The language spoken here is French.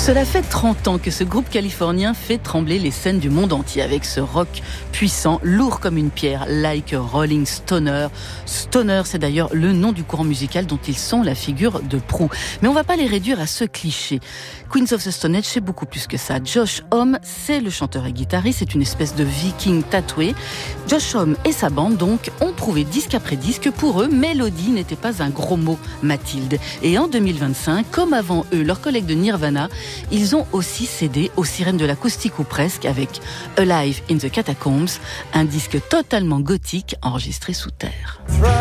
Cela fait 30 ans que ce groupe californien fait trembler les scènes du monde entier avec ce rock puissant, lourd comme une pierre, like a Rolling Stoner. Stoner, c'est d'ailleurs le nom du courant musical dont ils sont la figure de proue. Mais on ne va pas les réduire à ce cliché. Queens of the Stone Age, c'est beaucoup plus que ça. Josh Homme, c'est le chanteur et guitariste, c'est une espèce de viking tatoué. Josh Homme et sa bande, donc, ont prouvé disque après disque que pour eux, mélodie n'était pas un gros mot, Mathilde. Et en 2025, comme avant eux, leurs collègues de Nirvana, ils ont aussi cédé aux sirènes de l'acoustique ou presque avec Alive in the Catacombs, un disque totalement gothique enregistré sous terre.